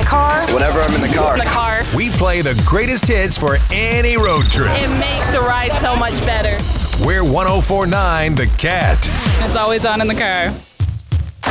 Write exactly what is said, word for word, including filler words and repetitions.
my car. Whenever I'm in the car. In the car. We play the greatest hits for any road trip. It makes the ride so much better. We're one oh four point nine The Cat. It's always on in the car.